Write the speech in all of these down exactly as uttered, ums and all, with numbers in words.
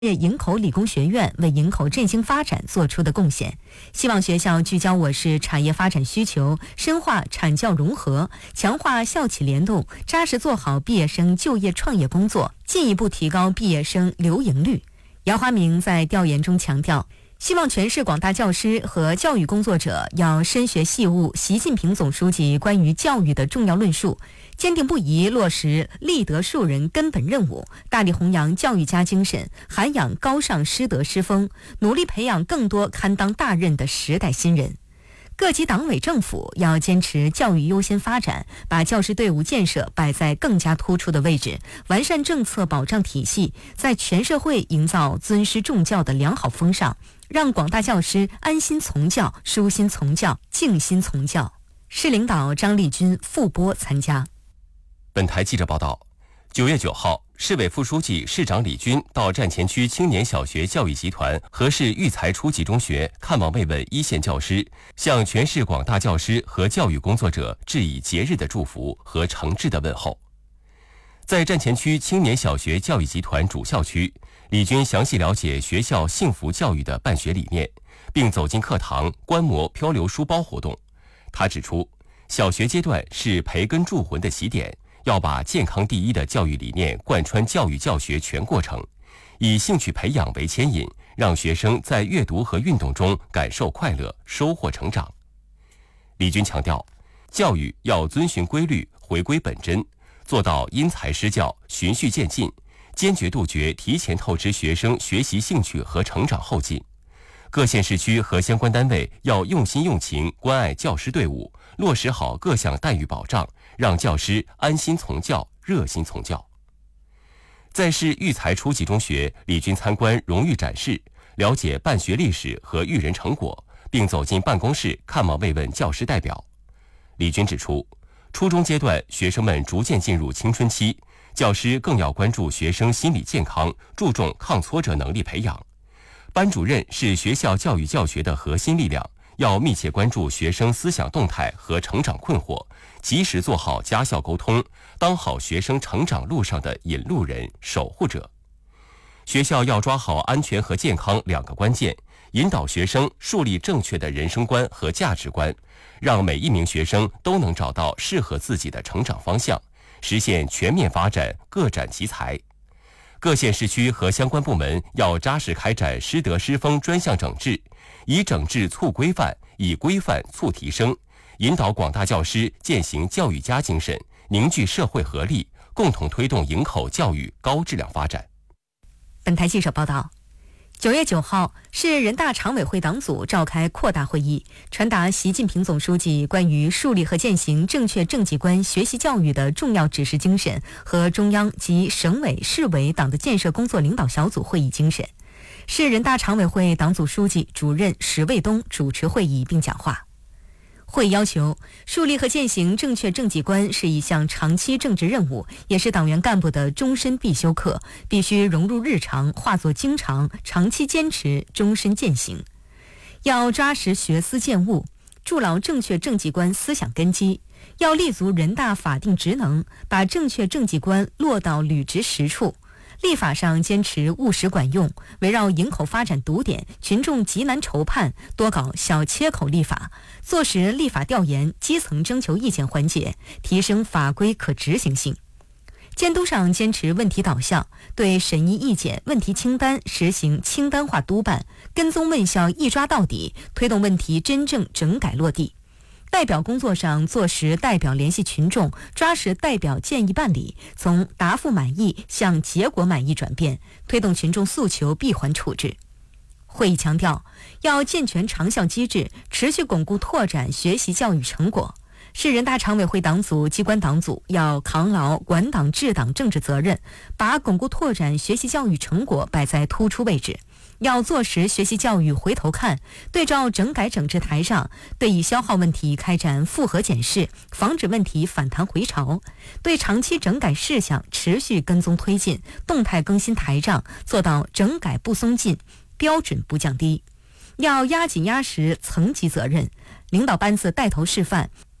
本台记者报道，九月九号，市委副书记、市长李军到站前区青年小学教育集团和市育才初级中学看望慰问一线教师，向全市广大教师和教育工作者致以节日的祝福和诚挚的问候。在站前区青年小学教育集团主校区，李军详细了解学校幸福教育的办学理念，并走进课堂观摩漂流书包活动。他指出，小学阶段是培根铸魂的起点，要把健康第一的教育理念贯穿教育教学全过程，以兴趣培养为牵引，让学生在阅读和运动中感受快乐，收获成长。李军强调，教育要遵循规律，回归本真，做到因材施教，循序渐进，坚决杜绝提前透支学生学习兴趣和成长后劲。各县市区和相关单位要用心用情关爱教师队伍，落实好各项待遇保障，让教师安心从教、热心从教。在市育才初级中学，李军参观荣誉展示，了解办学历史和育人成果，并走进办公室看望慰问教师代表。李军指出，初中阶段学生们逐渐进入青春期，教师更要关注学生心理健康，注重抗挫折能力培养。班主任是学校教育教学的核心力量，要密切关注学生思想动态和成长困惑，及时做好家校沟通，当好学生成长路上的引路人、守护者。学校要抓好安全和健康两个关键，引导学生树立正确的人生观和价值观，让每一名学生都能找到适合自己的成长方向，实现全面发展，各展奇才。各县市区和相关部门要扎实开展师德师风专项整治，以整治促规范，以规范促提升，引导广大教师践行教育家精神，凝聚社会合力，共同推动营口教育高质量发展。 本台记者报道，九月九号，市人大常委会党组召开扩大会议，传达习近平总书记关于树立和践行正确政绩观学习教育的重要指示精神和中央及省委、市委党的建设工作领导小组会议精神。市人大常委会党组书记、主任石卫东主持会议并讲话。会议要求，树立和践行正确政绩观是一项长期政治任务，也是党员干部的终身必修课，必须融入日常，化作经常，长期坚持，终身践行。要扎实学思践悟，筑牢正确政绩观思想根基，要立足人大法定职能，把正确政绩观落到履职实处。立法上坚持务实管用，围绕营口发展堵点、群众急难愁盼，多搞小切口立法，做实立法调研、基层征求意见环节，提升法规可执行性。监督上坚持问题导向，对审议意见、问题清单实行清单化督办，跟踪问效一抓到底，推动问题真正整改落地。代表工作上做实代表联系群众，抓实代表建议办理，从答复满意向结果满意转变，推动群众诉求闭环处置。会议强调，要健全长效机制，持续巩固拓展学习教育成果。市人大常委会党组、机关党组要扛牢管党治党政治责任，把巩固拓展学习教育成果摆在突出位置。要做实学习教育回头看，对照整改整治台上对已消耗问题开展复核检视，防止问题反弹回潮；对长期整改事项持续跟踪推进，动态更新台账，做到整改不松劲，标准不降低。要压紧压实层级责任，领导班子带头示范，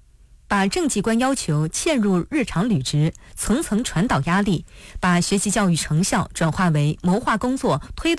把政绩观要求嵌入日常履职，层层传导压力，把学习教育成效转化为谋划工作推动